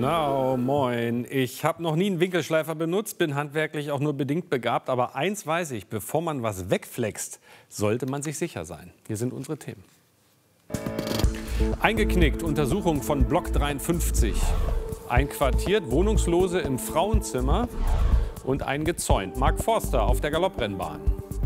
Genau, moin. Ich habe noch nie einen Winkelschleifer benutzt, bin handwerklich auch nur bedingt begabt. Aber eins weiß ich, bevor man was wegflext, sollte man sich sicher sein. Hier sind unsere Themen. Eingeknickt, Untersuchung von Block 53. Einquartiert, Wohnungslose im Frauenzimmer und eingezäunt. Mark Forster auf der Galopprennbahn.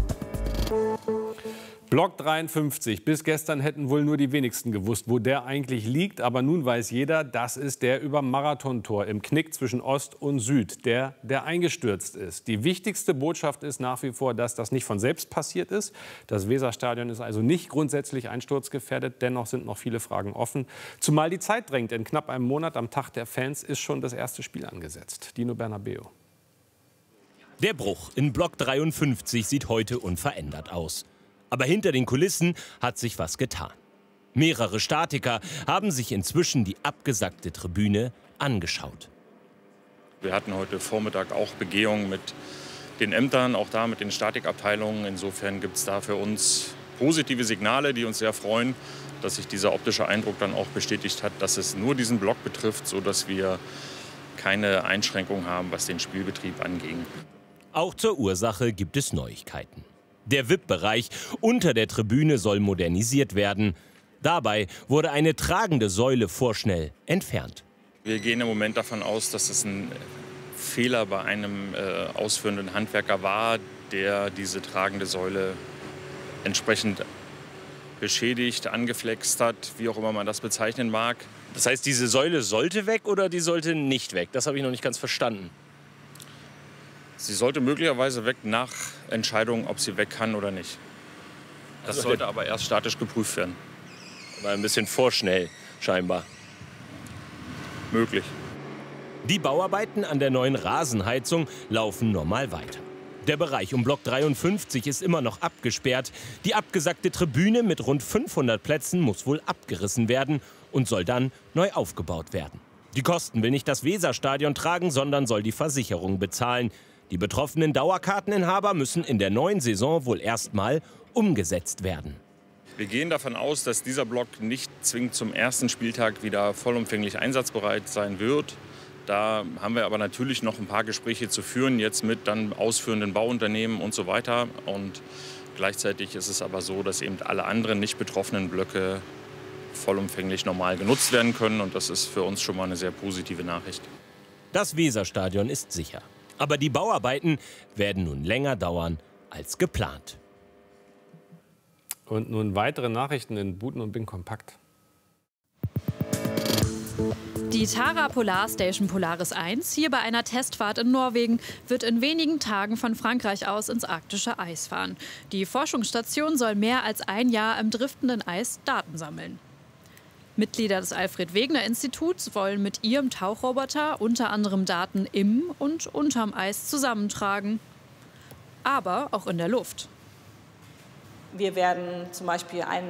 Block 53. Bis gestern hätten wohl nur die wenigsten gewusst, wo der eigentlich liegt. Aber nun weiß jeder, das ist der über Marathontor im Knick zwischen Ost und Süd, der eingestürzt ist. Die wichtigste Botschaft ist nach wie vor, dass das nicht von selbst passiert ist. Das Weserstadion ist also nicht grundsätzlich einsturzgefährdet. Dennoch sind noch viele Fragen offen. Zumal die Zeit drängt. In knapp einem Monat am Tag der Fans ist schon das erste Spiel angesetzt. Dino Bernabeu. Der Bruch in Block 53 sieht heute unverändert aus. Aber hinter den Kulissen hat sich was getan. Mehrere Statiker haben sich inzwischen die abgesackte Tribüne angeschaut. Wir hatten heute Vormittag auch Begehungen mit den Ämtern, auch da mit den Statikabteilungen. Insofern gibt es da für uns positive Signale, die uns sehr freuen, dass sich dieser optische Eindruck dann auch bestätigt hat, dass es nur diesen Block betrifft, sodass wir keine Einschränkungen haben, was den Spielbetrieb anging. Auch zur Ursache gibt es Neuigkeiten. Der VIP-Bereich unter der Tribüne soll modernisiert werden. Dabei wurde eine tragende Säule vorschnell entfernt. Wir gehen im Moment davon aus, dass es ein Fehler bei einem ausführenden Handwerker war, der diese tragende Säule entsprechend beschädigt, angeflext hat, wie auch immer man das bezeichnen mag. Das heißt, diese Säule sollte weg oder die sollte nicht weg? Das habe ich noch nicht ganz verstanden. Sie sollte möglicherweise weg nach Entscheidung, ob sie weg kann oder nicht. Das sollte aber erst statisch geprüft werden. Aber ein bisschen vorschnell, scheinbar. Möglich. Die Bauarbeiten an der neuen Rasenheizung laufen normal weiter. Der Bereich um Block 53 ist immer noch abgesperrt. Die abgesackte Tribüne mit rund 500 Plätzen muss wohl abgerissen werden und soll dann neu aufgebaut werden. Die Kosten will nicht das Weserstadion tragen, sondern soll die Versicherung bezahlen. Die betroffenen Dauerkarteninhaber müssen in der neuen Saison wohl erstmal umgesetzt werden. Wir gehen davon aus, dass dieser Block nicht zwingend zum ersten Spieltag wieder vollumfänglich einsatzbereit sein wird. Da haben wir aber natürlich noch ein paar Gespräche zu führen, jetzt mit dann ausführenden Bauunternehmen und so weiter. Und gleichzeitig ist es aber so, dass eben alle anderen nicht betroffenen Blöcke vollumfänglich normal genutzt werden können. Und das ist für uns schon mal eine sehr positive Nachricht. Das Weserstadion ist sicher. Aber die Bauarbeiten werden nun länger dauern als geplant. Und nun weitere Nachrichten in Buten und Bing Kompakt. Die Tara Polar Station Polaris 1, hier bei einer Testfahrt in Norwegen, wird in wenigen Tagen von Frankreich aus ins arktische Eis fahren. Die Forschungsstation soll mehr als ein Jahr im driftenden Eis Daten sammeln. Mitglieder des Alfred-Wegener-Instituts wollen mit ihrem Tauchroboter unter anderem Daten im und unterm Eis zusammentragen, aber auch in der Luft. Wir werden zum Beispiel einen